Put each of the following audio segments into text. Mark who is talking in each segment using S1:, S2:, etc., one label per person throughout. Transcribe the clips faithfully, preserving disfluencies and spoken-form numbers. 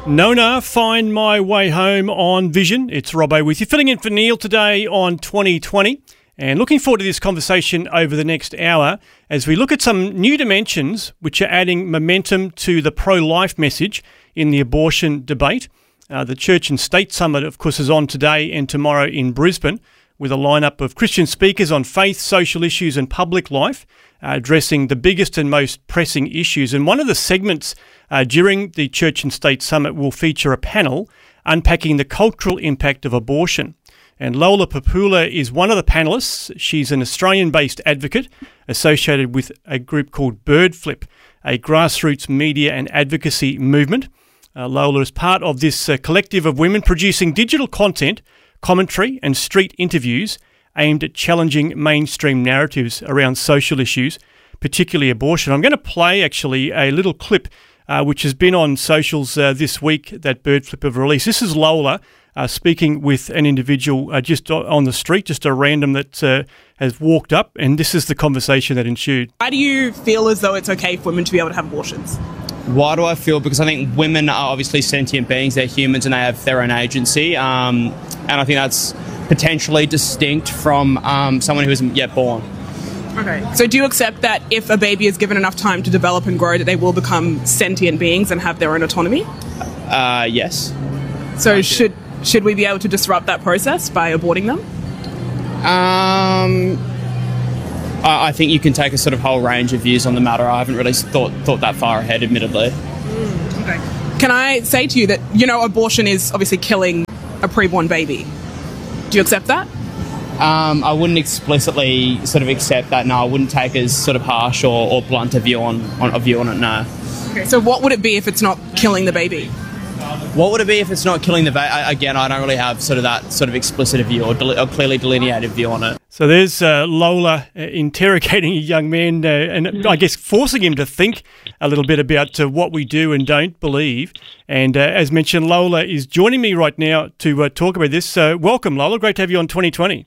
S1: Nona, find my way home on Vision. It's Robbo with you, filling in for Neil today on twenty twenty, and looking forward to this conversation over the next hour as we look at some new dimensions which are adding momentum to the pro-life message in the abortion debate. Uh, the Church and State Summit, of course, is on today and tomorrow in Brisbane with a lineup of Christian speakers on faith, social issues and public life, uh, addressing the biggest and most pressing issues. And one of the segments uh, during the Church and State Summit will feature a panel unpacking the cultural impact of abortion. And Lola Papula is one of the panellists. She's an Australian-based advocate associated with a group called Birdflip, a grassroots media and advocacy movement. Uh, Lola is part of this uh, collective of women producing digital content, commentary and street interviews aimed at challenging mainstream narratives around social issues, particularly abortion. I'm going to play actually a little clip uh, which has been on socials uh, this week that Birdflip have released. This is Lola uh, speaking with an individual uh, just on the street, just a random that uh, has walked up, and this is the conversation that ensued.
S2: Why do you feel as though it's okay for women to be able to have abortions?
S3: Why do I feel? Because I think women are obviously sentient beings, they're humans and they have their own agency, um, and I think that's potentially distinct from um, someone who isn't yet born.
S2: Okay. So do you accept that if a baby is given enough time to develop and grow that they will become sentient beings and have their own autonomy?
S3: Uh, yes.
S2: So should should we be able to disrupt that process by aborting them?
S3: Um... I think you can take a sort of whole range of views on the matter. I haven't really thought thought that far ahead, admittedly.
S2: Mm, okay. Can I say to you that, you know, abortion is obviously killing a preborn baby? Do you accept that?
S3: Um, I wouldn't explicitly sort of accept that, no. I wouldn't take as sort of harsh or, or blunt a view on, on a view on it, no.
S2: Okay, so what would it be if it's not killing the baby?
S3: What would it be if it's not killing the baby? Again, I don't really have sort of that sort of explicit view or, del- or clearly delineated view on it.
S1: So there's uh, Lola uh, interrogating a young man uh, and I guess forcing him to think a little bit about uh, what we do and don't believe. And uh, as mentioned, Lola is joining me right now to uh, talk about this. Uh, welcome, Lola. Great to have you on twenty twenty.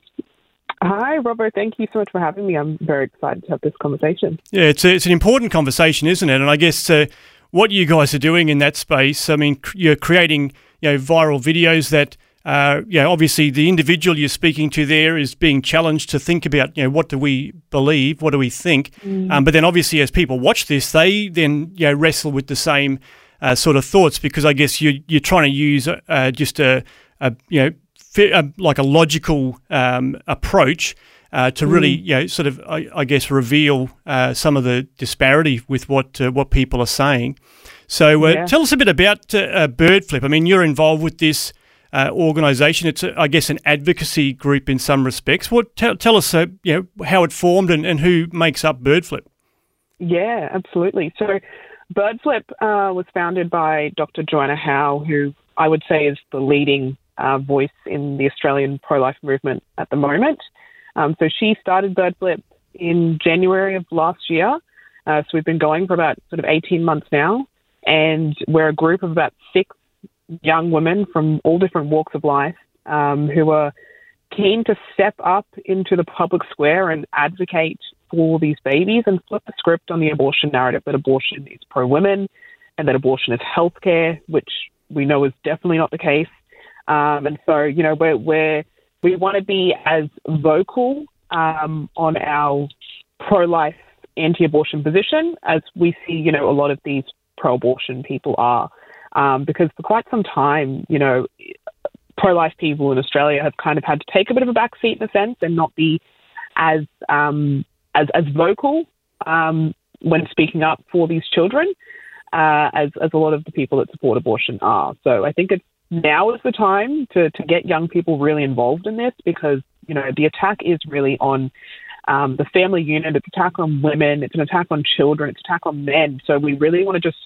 S4: Hi, Robert. Thank you so much for having me. I'm very excited to have this conversation.
S1: Yeah, it's, a, it's an important conversation, isn't it? And I guess uh, what you guys are doing in that space, I mean, you're creating you know, viral videos that Uh, yeah, obviously the individual you're speaking to there is being challenged to think about, you know, what do we believe, what do we think? Mm. Um, but then obviously as people watch this, they then, you know, wrestle with the same uh, sort of thoughts because I guess you, you're trying to use uh, just a, a, you know, a, like a logical um, approach uh, to really, mm. you know, sort of, I, I guess, reveal uh, some of the disparity with what uh, what people are saying. So uh, yeah. Tell us a bit about uh, uh, Birdflip. I mean, you're involved with this Uh, organisation. It's, a, I guess, an advocacy group in some respects. What tell, tell us, uh, you know, how it formed and, and who makes up Birdflip?
S4: Yeah, absolutely. So, Birdflip uh, was founded by Doctor Joanna Howe, who I would say is the leading uh, voice in the Australian pro-life movement at the moment. Um, so she started Birdflip in January of last year. Uh, so we've been going for about sort of eighteen months now, and we're a group of about six young women from all different walks of life um, who are keen to step up into the public square and advocate for these babies and flip the script on the abortion narrative, that abortion is pro-women and that abortion is healthcare, which we know is definitely not the case. Um, and so, you know, we're, we're, we want to be as vocal um, on our pro-life, anti-abortion position as we see, you know, a lot of these pro-abortion people are. Um, because for quite some time, you know, pro-life people in Australia have kind of had to take a bit of a backseat in a sense and not be as um, as, as vocal um, when speaking up for these children uh, as, as a lot of the people that support abortion are. So I think it's now is the time to, to get young people really involved in this because, you know, the attack is really on um, the family unit. It's an attack on women. It's an attack on children. It's an attack on men. So we really want to just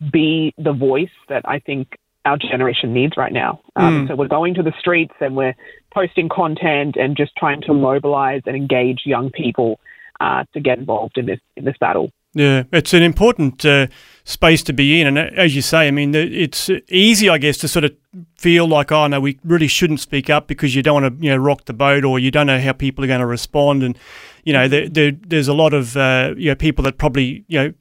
S4: be the voice that I think our generation needs right now. Um, mm. So we're going to the streets and we're posting content and just trying to mobilize and engage young people uh, to get involved in this in this battle.
S1: Yeah, it's an important uh, space to be in. And as you say, I mean, it's easy, I guess, to sort of feel like, oh, no, we really shouldn't speak up because you don't want to, you know, rock the boat or you don't know how people are going to respond. And, you know, there, there, there's a lot of, uh, you know, people that probably, you know,